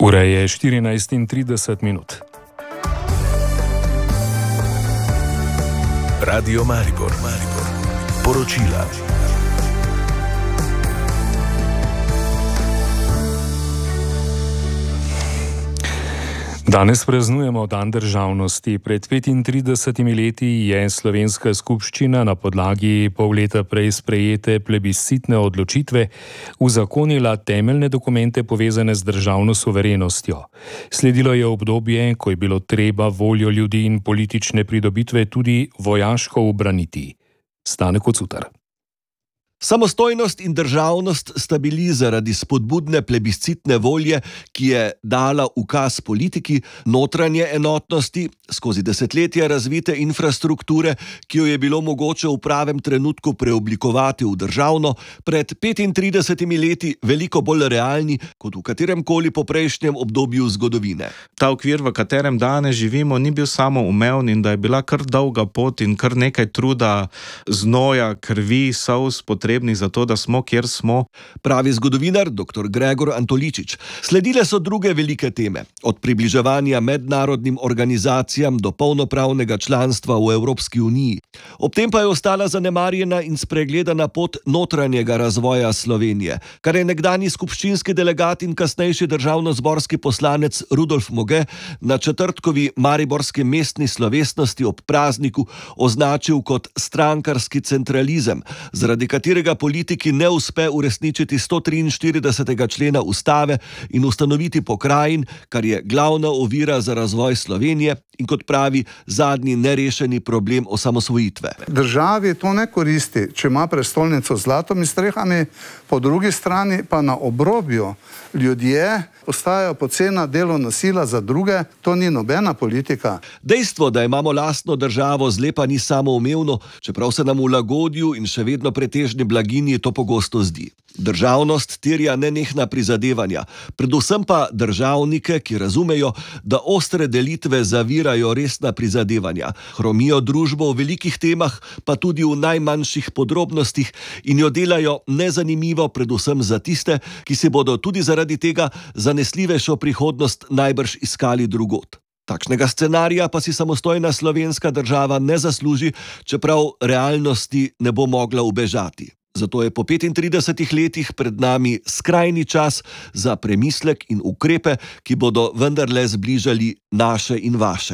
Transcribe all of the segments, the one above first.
Ura je 14:30. Radio Maribor. Poročila. Danes praznujemo Dan državnosti. Pred 35 leti je slovenska skupščina na podlagi pol leta prej sprejete plebiscitne odločitve uzakonila temeljne dokumente povezane z državno suverenostjo. Sledilo je obdobje, ko je bilo treba voljo ljudi in politične pridobitve tudi vojaško ubraniti. Stane Kocutar. Samostojnost in državnost sta bili zaradi spodbudne plebiscitne volje, ki je dala ukaz politiki, notranje enotnosti, skozi desetletja razvite infrastrukture, ki jo je bilo mogoče v pravem trenutku preoblikovati v državno, pred 35 leti veliko bolj realni kot v kateremkoli poprejšnjem obdobju zgodovine. Ta okvir, v katerem danes živimo, ni bil samoumeven in da je bila kar dolga pot in kar nekaj truda, znoja, krvi, solz potrebnih za to, da smo, kjer smo. Pravi zgodovinar dr. Gregor Antoličič. Sledile so druge velike teme, od približevanja mednarodnim organizacijam do polnopravnega članstva v Evropski uniji. Ob tem pa je ostala zanemarjena in spregledana pot notranjega razvoja Slovenije, kar je nekdanji skupščinski delegat in kasnejši državnozborski poslanec Rudolf Moge na četrtkovi mariborski mestni slovesnosti ob prazniku označil kot strankarski centralizem, zaradi katerega politiki ne uspe uresničiti 143. člena ustave in ustanoviti pokrajin, kar je glavna ovira za razvoj Slovenije in, kot pravi, zadnji nerešeni problem osamosvojitve. Državi to ne koristi, če ima prestolnico z zlatimi strehami, po drugi strani pa na obrobju ljudje postajajo pocena delovna sila za druge, to ni nobena politika. Dejstvo, da imamo lastno državo, zlepa ni samoumevno, čeprav se nam v lagodju in še vedno pretežni blaginji to pogosto zdi. Državnost terja nenehna prizadevanja, predvsem pa državnike, ki razumejo, da ostre delitve zavirajo resna prizadevanja, hromijo družbo v velikih temah, pa tudi v najmanjših podrobnostih in jo delajo nezanimivo predvsem za tiste, ki si bodo tudi zaradi tega zanesljivejšo prihodnost najbrž iskali drugod. Takšnega scenarija pa si samostojna slovenska država ne zasluži, čeprav realnosti ne bo mogla ubežati. Zato je po 35 letih pred nami skrajni čas za premislek in ukrepe, ki bodo vendarle zbližali naše in vaše.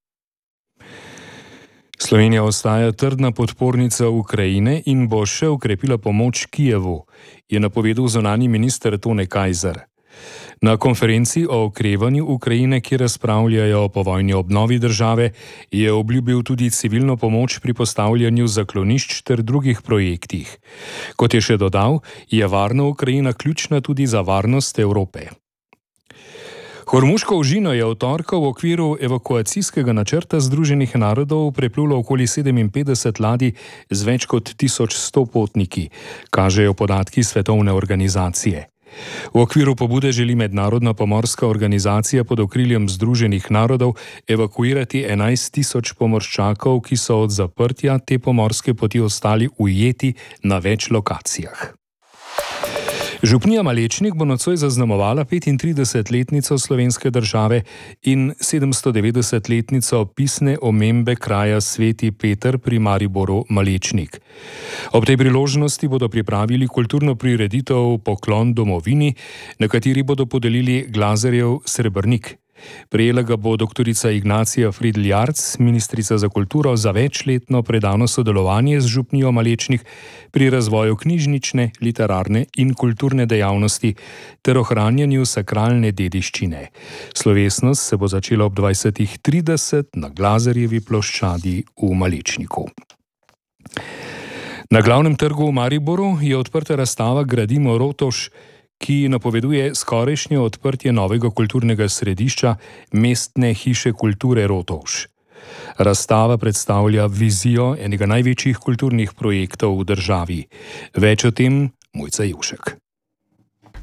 Slovenija ostaja trdna podpornica Ukrajine in bo še ukrepila pomoč Kijevu, je napovedal zunanji minister Tone Kajzer. Na konferenci o okrevanju Ukrajine, ki razpravljajo o povojni obnovi države, je obljubil tudi civilno pomoč pri postavljanju zaklonišč ter drugih projektih. Kot je še dodal, je varna Ukrajina ključna tudi za varnost Evrope. Hormuško ožino je v torek v okviru evakuacijskega načrta Združenih narodov preplulo okoli 57 ladij z več kot 1100 potniki, kažejo podatki svetovne organizacije. V okviru pobude želi mednarodna pomorska organizacija pod okriljem Združenih narodov evakuirati 11.000 pomorščakov, ki so od zaprtja te pomorske poti ostali ujeti na več lokacijah. Župnija Malečnik bo nocoj zaznamovala 35-letnico slovenske države in 790-letnico pisne omembe kraja Sveti Peter pri Mariboru Malečnik. Ob tej priložnosti bodo pripravili kulturno prireditev Poklon domovini, na kateri bodo podelili Glazerjev srebrnik. Prejela ga bo doktorica Ignacija Fridl-Jarc, ministrica za kulturo, za večletno predano sodelovanje z župnijo Malečnik pri razvoju knjižnične, literarne in kulturne dejavnosti ter ohranjanju sakralne dediščine. Slovesnost se bo začela ob 20:30 na Glazerjevi ploščadi v Malečniku. Na glavnem trgu v Mariboru je odprta razstava Gradimo Rotovž, ki napoveduje skorajšnje odprtje novega kulturnega središča Mestne hiše kulture Rotovž. Razstava predstavlja vizijo enega največjih kulturnih projektov v državi. Več o tem Mojca Jušek.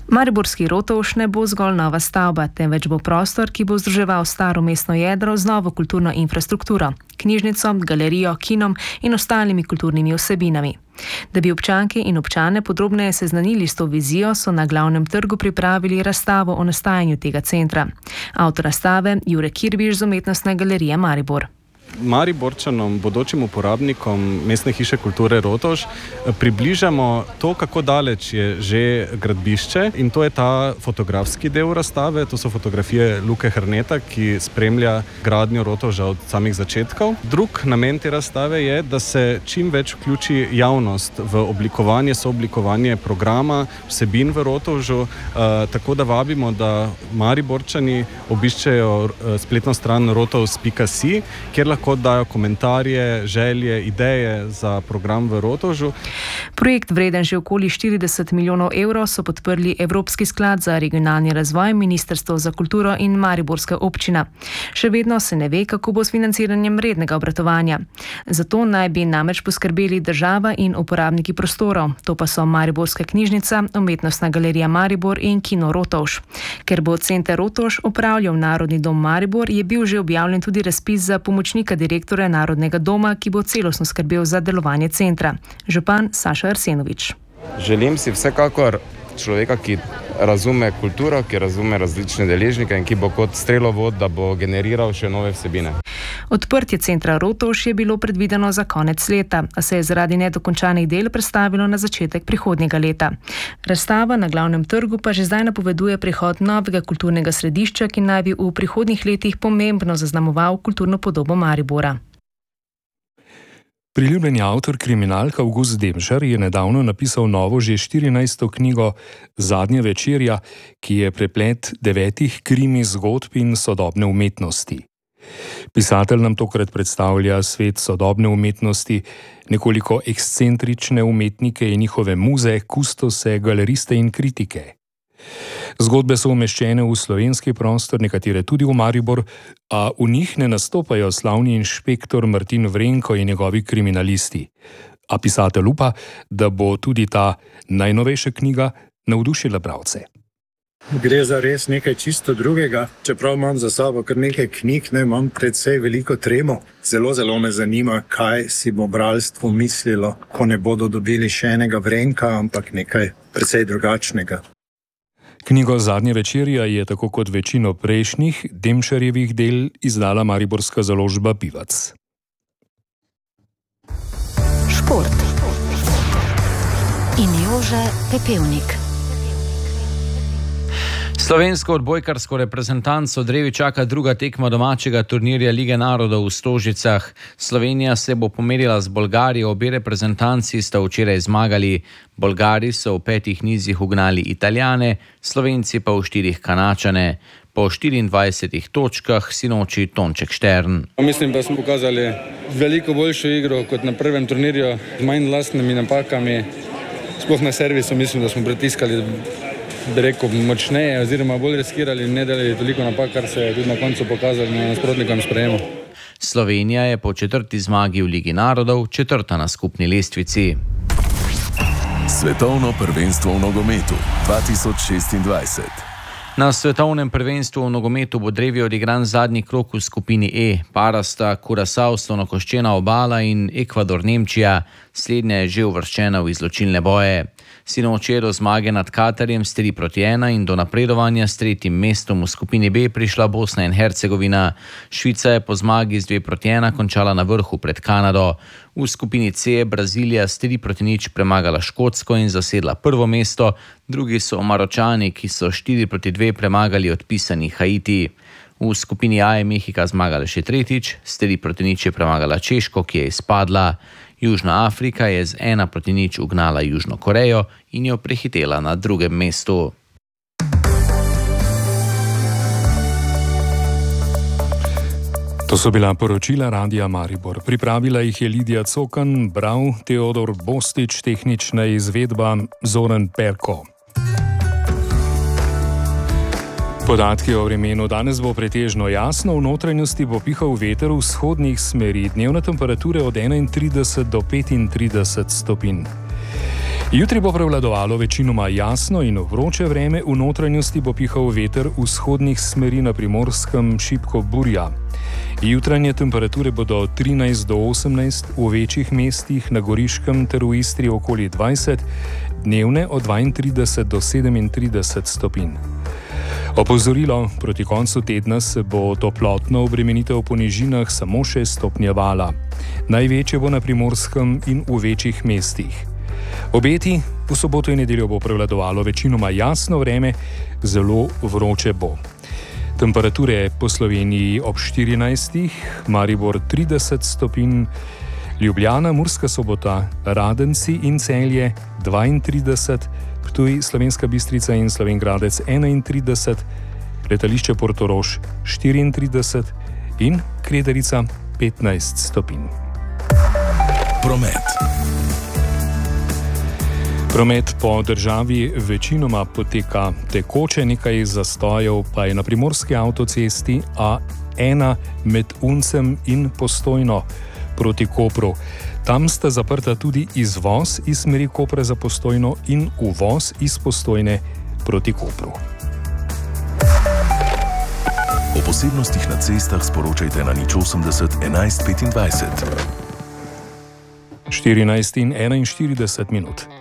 Mariborski Rotovž ne bo zgolj nova stavba, temveč bo prostor, ki bo združeval staro mestno jedro z novo kulturno infrastrukturo, knjižnico, galerijo, kinom in ostalimi kulturnimi vsebinami. Da bi občanke in občane podrobneje seznanili s to vizijo, so na Glavnem trgu pripravili razstavo o nastajanju tega centra. Avtor razstave Jure Kirbiš z Umetnostne galerije Maribor. Mariborčanom, bodočim uporabnikom Mestne hiše kulture Rotovž, približamo to, kako daleč je že gradbišče, in to je ta fotografski del razstave. To so fotografije Luke Hrneta, ki spremlja gradnjo Rotovža od samih začetkov. Drug namen te razstave je, da se čim več vključi javnost v oblikovanje, sooblikovanje programa, vsebin v Rotovžu, tako da vabimo, da Mariborčani obiščejo spletno stran rotovž.si, kjer lahko dajo komentarje, želje, ideje za program v Rotovžu. Projekt, vreden že okoli 40 milijonov evrov, so podprli Evropski sklad za regionalni razvoj, Ministrstvo za kulturo in Mariborska občina. Še vedno se ne ve, kako bo s financiranjem rednega obratovanja. Zato naj bi namreč poskrbeli država in uporabniki prostorov. To pa so Mariborska knjižnica, Umetnostna galerija Maribor in Kino Rotovž. Ker bo center Rotovž upravljal Narodni dom Maribor, je bil že objavljen tudi razpis za pomočnika direktorja Narodnega doma, ki bo celostno skrbel za delovanje centra. Župan Saša Arsenovič. Želim si vsekakor človeka, ki razume kulturo, ki razume različne deležnike in ki bo kot strelovod, da bo generiral še nove vsebine. Odprtje centra Rotovž je bilo predvideno za konec leta, a se je zaradi nedokončanih del prestavilo na začetek prihodnjega leta. Razstava na Glavnem trgu pa že zdaj napoveduje prihod novega kulturnega središča, ki naj bi v prihodnjih letih pomembno zaznamoval kulturno podobo Maribora. Priljubljeni avtor kriminalk Avgust Demšar je nedavno napisal novo, že 14. knjigo Zadnja večerja, ki je preplet 9 krimi zgodb in sodobne umetnosti. Pisatelj nam tokrat predstavlja svet sodobne umetnosti, nekoliko ekscentrične umetnike in njihove muze, kustose, galeriste in kritike. Zgodbe so umeščene v slovenski prostor, nekatere tudi v Maribor, a v njih ne nastopajo slavni inšpektor Martin Vrenko in njegovi kriminalisti. A pisatelj upa, da bo tudi ta najnovejša knjiga navdušila bralce. Gre za res nekaj čisto drugega. Čeprav imam za sabo kar nekaj knjig, imam predvsej veliko tremo. Zelo me zanima, kaj si bo bralstvo mislilo, ko ne bodo dobili še enega Vrenka, ampak nekaj precej drugačnega. Knjigo Zadnja večerja je tako kot večino prejšnjih Demšarjevih del izdala mariborska založba Pivac. Šport in Jože Pepevnik. Slovensko odbojkarsko reprezentanco drevi čaka druga tekma domačega turnirja Lige narodov v Stožicah. Slovenija se bo pomerila z Bolgarijo, obe reprezentanci sta včeraj zmagali. Bolgari so v 5 nizih ugnali Italijane, Slovenci pa v 4 Kanačane. Po 24 točkah sinoči Tonček Štern. Mislim, da smo pokazali veliko boljšo igro kot na prvem turnirju, z manj lastnimi napakami. Sploh na servisu mislim, da smo pritiskali močneje oziroma bolj riskirali in ne delali toliko napak, kar se je tudi na koncu pokazalo na nasprotnikovem sprejemu. Slovenija je po 4. zmagi v Ligi narodov 4. na skupni lestvici. Svetovno prvenstvo v nogometu 2026. Na svetovnem prvenstvu v nogometu bo drevi odigran zadnji krog v skupini E. Para sta Curaçao, Slonokoščena obala in Ekvador Nemčija. Slednja je že uvrščena v izločilne boje. Sinoči je do zmage nad Katarjem s 3-1 in do napredovanja s 3. mestom v skupini B prišla Bosna in Hercegovina. Švica je po zmagi z 2-1 končala na vrhu pred Kanado. V skupini C je Brazilija s 3-0 premagala Škotsko in zasedla prvo mesto. Drugi so Maročani, ki so 4-2 premagali odpisani Haiti. V skupini A je Mehika zmagala še tretjič, s 3-0 je premagala Češko, ki je izpadla. Južna Afrika je z 1-0 ugnala Južno Korejo in jo prehitela na drugem mestu. To so bila poročila Radia Maribor. Pripravila jih je Lidija Cokan, bral Teodor Bostič, tehnična izvedba Zoran Perko. Podatki o vremenu. Danes bo pretežno jasno, v notranjosti bo pihal veter vzhodnih smeri, dnevna temperatura od 31 do 35 stopinj. Jutri bo prevladovalo večinoma jasno in vroče vreme, v notranjosti bo pihal veter vzhodnih smeri, na Primorskem šibko burja. Jutranje temperature bodo 13 do 18, v večjih mestih na Goriškem ter v Istri okoli 20, dnevne od 32 do 37 stopinj. Opozorilo: proti koncu tedna se bo toplotna obremenitev po nižinah samo še stopnjevala. Največje bo na Primorskem in v večjih mestih. Obeti: v soboto in nedeljo bo prevladovalo večinoma jasno vreme, zelo vroče bo. Temperature po Sloveniji ob 14, Maribor 30 stopinj, Ljubljana, Murska Sobota, Radenci in Celje 32, Ptuj, Slovenska Bistrica in Slovenj Gradec 31, letališče Portorož 34 in Krederica 15 stopinj. Promet. Promet po državi večinoma poteka tekoče, nekaj zastojev pa je na primorski avtocesti A1 med Uncem in Postojno proti Kopru. Tam sta zaprta tudi izvoz iz smeri Kopra za Postojno in uvoz iz Postojne proti Kopru. O posebnostih na cestah sporočajte na 080 11 25. 14 in 41 minut.